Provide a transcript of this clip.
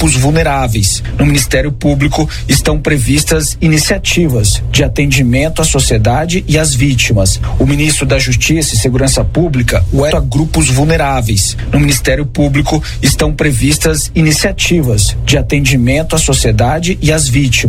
grupos vulneráveis. No Ministério Público estão previstas iniciativas de atendimento à sociedade e às vítimas. O ministro da Justiça e Segurança Pública, a grupos vulneráveis. No Ministério Público estão previstas iniciativas de atendimento à sociedade e às vítimas.